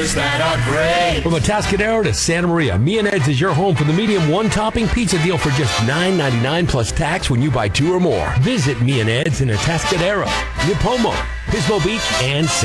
pizzas that are great. From Atascadero to Santa Maria, Me and Ed's is your home for the medium one-topping pizza deal for just $9.99 plus tax when you buy 2 or more. Visit Me and Ed's in Atascadero, Nipomo, Pismo Beach, and